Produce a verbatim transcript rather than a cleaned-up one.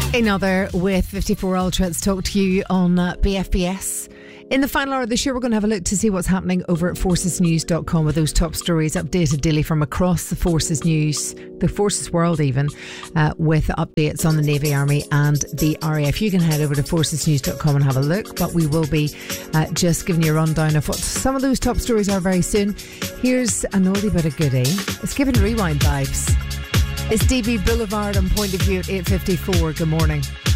Another with fifty-four Ultra. Let's talk to you on uh, B F B S. In the final hour of the show, we're going to have a look to see what's happening over at forces news dot com with those top stories updated daily from across the Forces News, the Forces world even, uh, with updates on the Navy, Army and the R A F. You can head over to forces news dot com and have a look, but we will be uh, just giving you a rundown of what some of those top stories are very soon. Here's an oldie but a goodie. It's giving Rewind vibes. It's D B Boulevard on Point of View at eight fifty-four. Good morning.